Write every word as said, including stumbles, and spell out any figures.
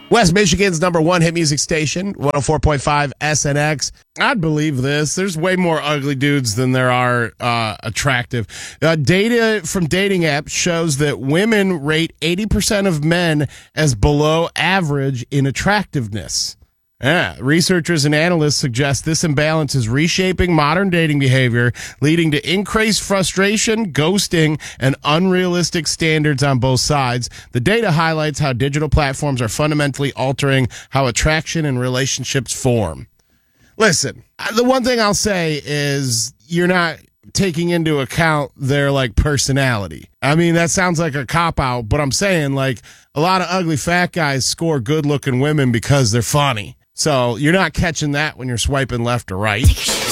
West Michigan's number one hit music station, one oh four point five S N X. I'd believe this. There's way more ugly dudes than there are uh, attractive. Uh, data from dating apps shows that women rate eighty percent of men as below average in attractiveness. Yeah, researchers and analysts suggest this imbalance is reshaping modern dating behavior, leading to increased frustration, ghosting, and unrealistic standards on both sides. The data highlights how digital platforms are fundamentally altering how attraction and relationships form. Listen, the one thing I'll say is you're not taking into account their like personality. I mean, that sounds like a cop-out, but I'm saying like a lot of ugly fat guys score good-looking women because they're funny. So you're not catching that when you're swiping left or right.